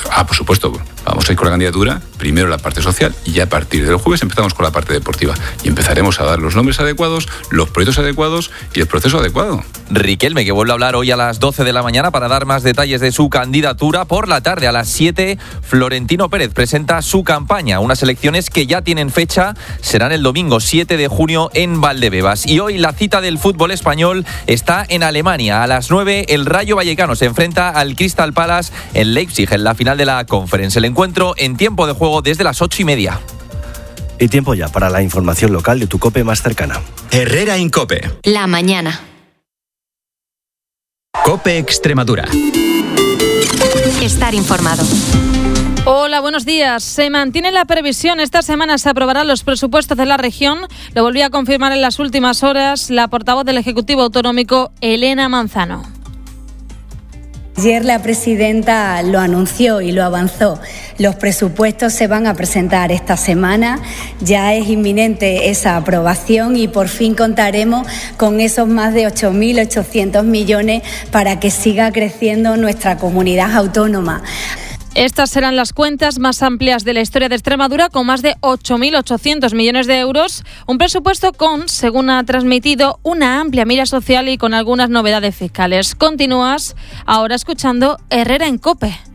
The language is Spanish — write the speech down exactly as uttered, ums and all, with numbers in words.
Ah, por supuesto, vamos a ir con la candidatura, primero la parte social y ya a partir del jueves empezamos con la parte deportiva y empezaremos a dar los nombres adecuados, los proyectos adecuados y el proceso adecuado. Riquelme, que vuelve a hablar hoy a las doce de la mañana para dar más detalles de su candidatura. Por la tarde, a las siete, Florentino Pérez presenta su campaña. Unas elecciones que ya tienen fecha, serán el domingo siete de junio en Valdebebas. Y hoy la cita del fútbol español está en Alemania. A las nueve, el Rayo Vallecano se enfrenta al Crystal Palace en Leipzig, en la final de la Conference. El encuentro en tiempo de juego desde las ocho y media. Y tiempo ya para la información local de tu COPE más cercana. Herrera Incope. La mañana. COPE Extremadura. Estar informado. Hola, buenos días. Se mantiene la previsión. Esta semana se aprobarán los presupuestos de la región. Lo volvió a confirmar en las últimas horas la portavoz del Ejecutivo Autonómico, Elena Manzano. Ayer la presidenta lo anunció y lo avanzó. Los presupuestos se van a presentar esta semana. Ya es inminente esa aprobación y por fin contaremos con esos más de ocho mil ochocientos millones para que siga creciendo nuestra comunidad autónoma. Estas serán las cuentas más amplias de la historia de Extremadura, con más de ocho mil ochocientos millones de euros. Un presupuesto con, según ha transmitido, una amplia mira social y con algunas novedades fiscales. Continúas ahora escuchando Herrera en COPE.